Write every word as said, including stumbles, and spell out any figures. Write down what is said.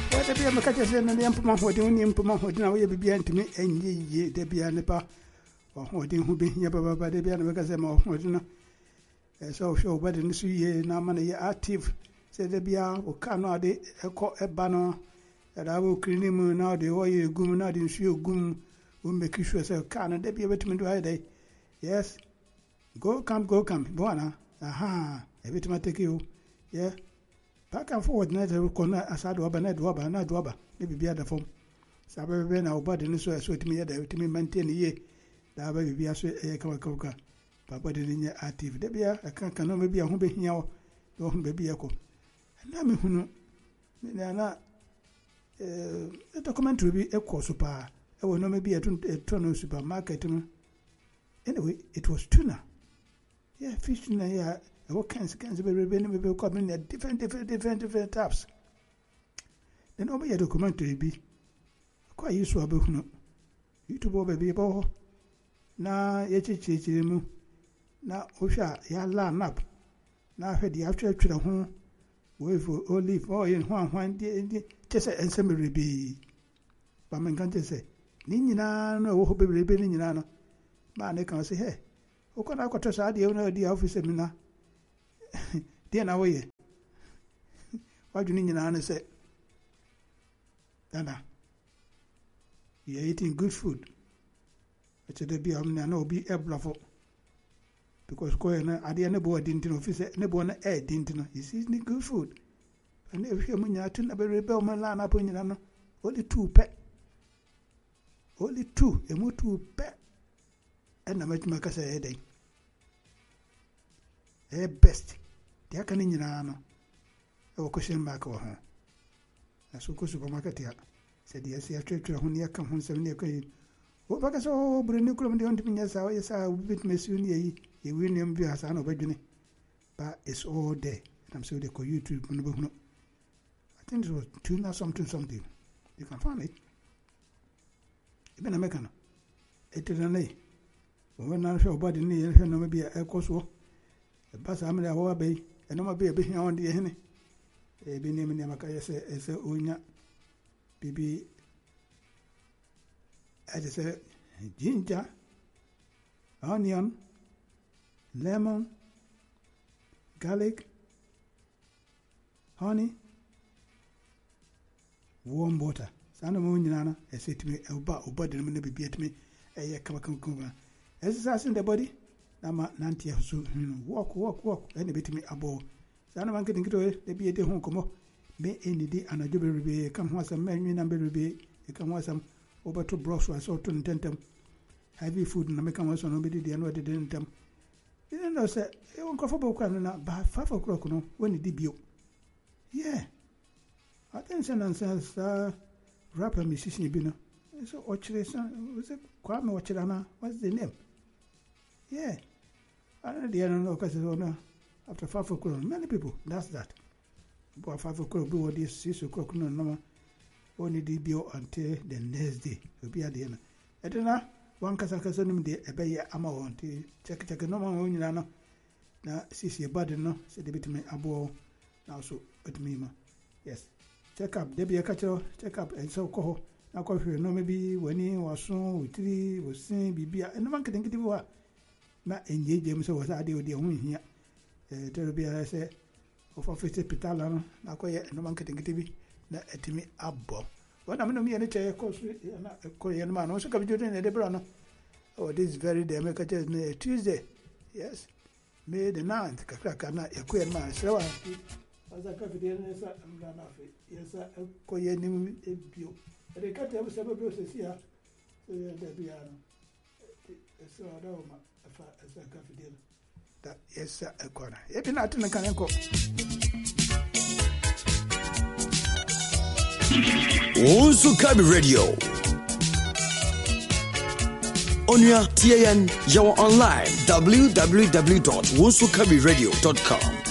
What be a catches and the implement holding the implement holding away began to me and ye de be an epa or holding who be here by the piano because I'm of holding. So show but in the sea now money active said the bia or cannot a banner that I will clean him now the oil gum not in shoe gum will make you sure so can they be able to do day. Yes, go come, go come, Buana. Aha, every time I take you, yeah. Back and forward, net corner as I do a net wabber, not wabber, maybe be at the form. Sabre now, but in so I swear to me that to me maintain a year. That baby be a coca. Papa didn't yet active. There be a can't maybe a home be here or baby echo. And I mean, who know, they are not a documentary be equal super. I will not maybe a ton of supermarket. Anyway, it was tuna. Yeah, fish tuna, yeah. What kinds of kinds of revenue coming at different, different, different, different types. Then over your documentary be quite useful. YouTube baby boy. Na yechichimu. Na Osha, ya la nap. Na head the actual to the home. Wave for olive oil and one one just a summary be. But man can't say, Nina no hope baby Nina. Man, they can say, hey, who can I got to say the owner of the office seminar? Dear now, way. Why do you need an answer? Dana, you're eating good food. It's a debut, I know be a bluffo. Because going at the end of the didn't office, never one air didn't know. Is eating good food. And if you're when you're to rebel my land upon you, only two pet. Only two, a more two pet. And I met my casa a day. A best. The Akanin Yanano. A question back over her. As we go supermarket here, said yes, I trade to a honey come home seven years. What back so Brenucrum don't mean yes, I yes, I with Miss Unia, a William Bias, I know Virginia. But it's all day. I'm sure they call YouTube. I think it was tuna something, something. You can find it. Even a mechanic. It is an A. When I show body near, maybe a coswo. The bus I'm there, or bay, and I'm a baby on the henny. A be naming Yamaka as a unya. Baby, I just say ginger, onion, lemon, garlic, honey, warm water. Sana Munana, I say to me, about a body and maybe beat me, a year come come. Exercise in the body, Nama Nantia, so walk, walk, walk, and a bit me above. Sana man getting to it, they be at home come up. May any day and a jubilee be come once a many number be, you can want some over to brush or so to intentum. Heavy food and American was on nobody, the annual didn't them. You don't know, sir, it won't go for book by five o'clock, no, when it debut. Yeah. I think send answers, uh, rapper Missus Nibino. So, Ochre, was it Kwame Ochirana? What's the name? Yeah. I don't know because after five o'clock, many people, that's that. About five o'clock, do this six o'clock, no, no, only D B O until the next day. Will be at the end. I don't know, one Casacasonum de a bay amount to check check no one in Lano. Now, see your body, no, said the bit me abo now so at me. Yes. Check up, there be a catcher, check up, and so call. Now, coffee, no, maybe when he was soon with three, was saying, be and no one can get you. Not engage James was I do the only here. There be I say, of office Pitalano, now quiet, no one can get you. That at me abbo. What I'm going to be a course, a Korean man, also come to the Brano. Oh, this very day, make a Tuesday. Yes, May the ninth, Kakana, a queer man, so I as a cafeteria, I'm gonna yes, a Korean view. They can't have several bills here, so there be a so I don't know as a cafeteria. That yes, a corner. If you're not in the canal. Wonsukabi Radio. Onya T A N Yawa online w w w dot wonsukabi radio dot com.